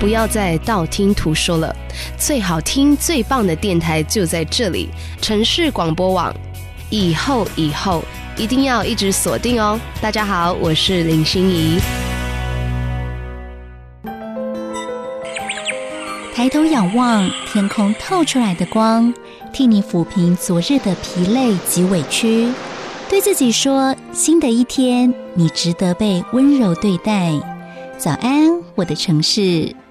不要再道听途说了，最好听最棒的电台就在这里，城市广播网。以后一定要一直锁定哦。大家好，我是林心怡。 抬头仰望天空透出来的光，替你抚平昨日的疲累及委屈，对自己说，新的一天你值得被温柔对待。早安，我的城市。